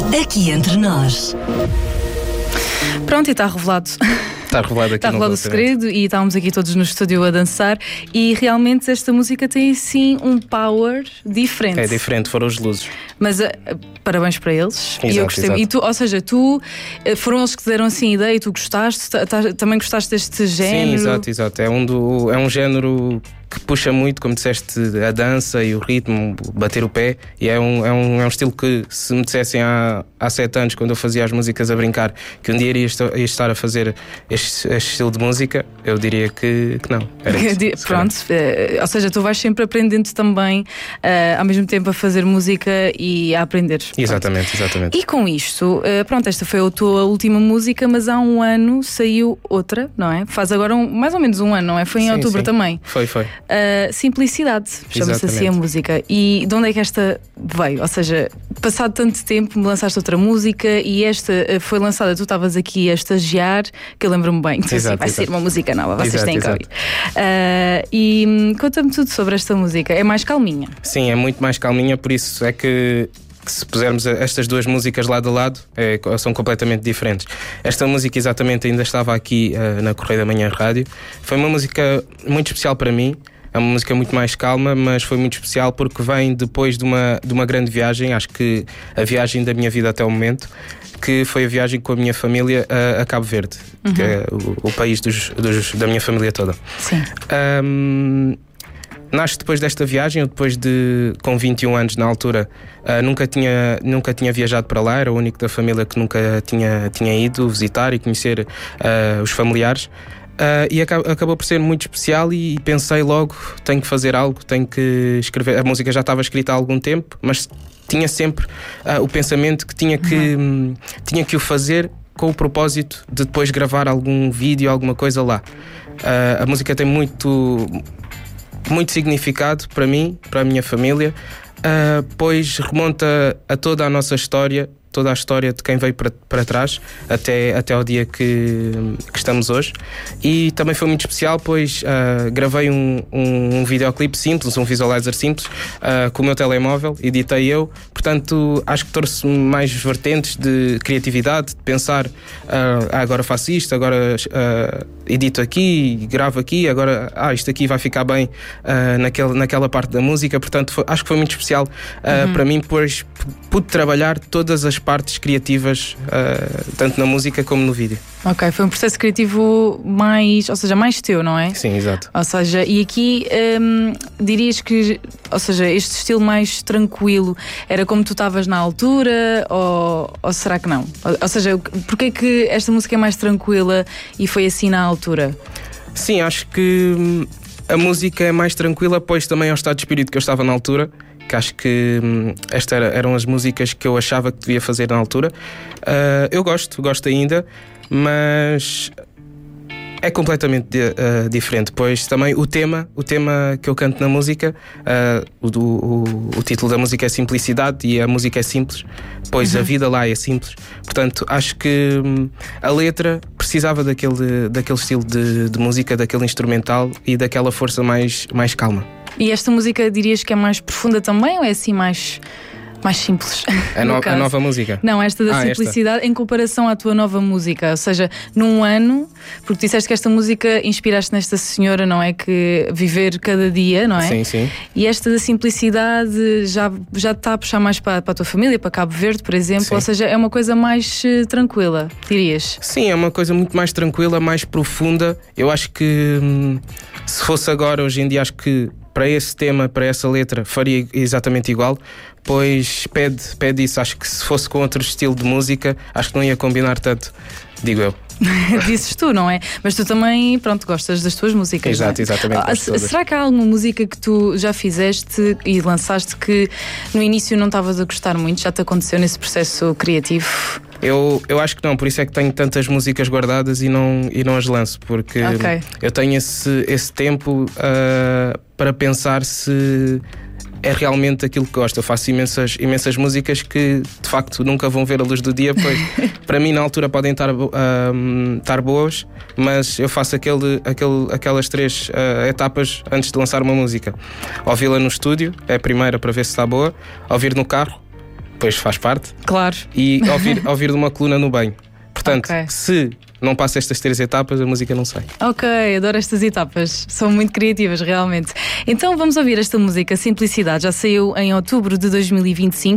Aqui entre nós. Pronto, e está revelado. Está revelado aqui. Está revelado o segredo e estávamos aqui todos no estúdio a dançar e realmente esta música tem sim um power diferente. É diferente, foram os luzes. Mas parabéns para eles. Exato, e eu gostei. exato. E tu, ou seja, foram eles que te deram assim a ideia e tu gostaste, também gostaste deste género? Sim, exato. É um género que puxa muito, como disseste, a dança e o ritmo, bater o pé, e é um estilo que, se me dissessem há 7 anos, quando eu fazia as músicas a brincar, que um dia iria estar a fazer este estilo de música, eu diria que não. Era isso, pronto, ou seja, tu vais sempre aprendendo também, ao mesmo tempo a fazer música e a aprender. Exatamente. E com isto, pronto, esta foi a tua última música, mas há um ano saiu outra, não é? Faz agora mais ou menos um ano, não é? Foi em outubro também. Foi. Simplicidade, chama-se assim a música. E de onde é que esta veio? Ou seja, passado tanto tempo me lançaste outra música e esta foi lançada, tu estavas aqui a estagiar, que eu lembro-me bem, assim, vai ser uma música nova, vocês têm que ouvir. E conta-me tudo sobre esta música. É mais calminha? Sim, é muito mais calminha, por isso é que se pusermos estas duas músicas lado a lado, são completamente diferentes. Esta música exatamente ainda estava aqui na Correio da Manhã Rádio. Foi uma música muito especial para mim. É uma música muito mais calma, mas foi muito especial porque vem depois de uma grande viagem. Acho que a viagem da minha vida até o momento, que foi a viagem com a minha família a Cabo Verde, que é o país da minha família toda. Sim. Nasce depois desta viagem, eu depois com 21 anos na altura, nunca tinha viajado para lá, era o único da família que nunca tinha ido visitar e conhecer os familiares. E acabou por ser muito especial e pensei logo, tenho que fazer algo, tenho que escrever. A música já estava escrita há algum tempo, mas tinha sempre o pensamento que tinha que o fazer com o propósito de depois gravar algum vídeo, alguma coisa lá. A música tem muito significado para mim, para a minha família, pois remonta a toda a nossa história, toda a história de quem veio para trás até ao dia que estamos hoje. E também foi muito especial, pois gravei um videoclipe simples, um visualizer simples, com o meu telemóvel, editei eu. Portanto, acho que trouxe mais vertentes de criatividade, de pensar, agora faço isto, agora edito aqui, gravo aqui, agora isto aqui vai ficar bem naquela parte da música. Portanto, acho que foi muito especial para mim, pois pude trabalhar todas as partes criativas, tanto na música como no vídeo. Ok, foi um processo criativo mais teu, não é? Sim, exato. Ou seja, e aqui dirias que, ou seja, este estilo mais tranquilo era como tu estavas na altura, ou será que não? Ou seja, porque é que esta música é mais tranquila e foi assim na altura? Sim, acho que a música é mais tranquila, pois também é o estado de espírito que eu estava na altura, que acho que estas eram as músicas que eu achava que devia fazer na altura. Eu gosto ainda, mas é completamente diferente, pois também o tema que eu canto na música, o título da música é Simplicidade e a música é simples, pois a vida lá é simples. Portanto, acho que a letra precisava daquele estilo de música, daquele instrumental e daquela força mais calma. E esta música dirias que é mais profunda também ou é assim mais simples? A nova música? Não, esta da simplicidade em comparação à tua nova música. Ou seja, num ano, porque disseste que esta música inspiraste nesta senhora, não é? Que viver cada dia, não é? Sim. E esta da simplicidade já está a puxar mais para a tua família, para Cabo Verde, por exemplo. Sim. Ou seja, é uma coisa mais tranquila, dirias? Sim, é uma coisa muito mais tranquila, mais profunda. Eu acho que se fosse agora, hoje em dia, acho que para esse tema, para essa letra, faria exatamente igual, pois pede isso. Acho que se fosse com outro estilo de música, acho que não ia combinar tanto, digo eu. Dizes tu, não é? Mas tu também, pronto, gostas das tuas músicas. Exato, exatamente. Será que há alguma música que tu já fizeste e lançaste que no início não estavas a gostar muito? Já te aconteceu nesse processo criativo? Eu acho que não, por isso é que tenho tantas músicas guardadas e não as lanço, porque eu tenho esse tempo para pensar se é realmente aquilo que gosto. Eu faço imensas músicas que de facto nunca vão ver a luz do dia, pois para mim na altura podem estar boas, mas eu faço aquelas 3 etapas antes de lançar uma música. Ouvi-la no estúdio, é a primeira para ver se está boa, ouvir no carro, depois faz parte. Claro. E ouvir de uma coluna no banho. Portanto, se não passa estas 3 etapas, a música não sai. Ok, adoro estas etapas. São muito criativas, realmente. Então vamos ouvir esta música, Simplicidade. Já saiu em outubro de 2025.